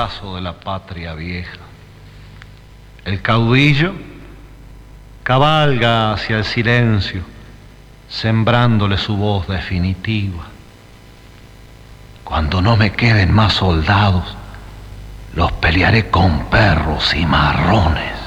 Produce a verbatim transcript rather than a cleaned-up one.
paso de la patria vieja. El caudillo cabalga hacia el silencio, sembrándole su voz definitiva. Cuando no me queden más soldados, los pelearé con perros y marrones.